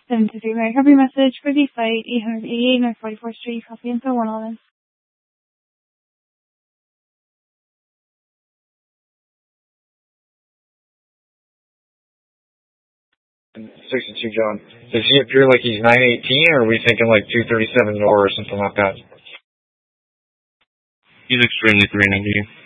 723 Mary Harvey message for the flight 888 North 44th Street, copy info 111. And 62 John. Does he appear like he's 918, or are we thinking like 237 or something like that? He looks friendly 390.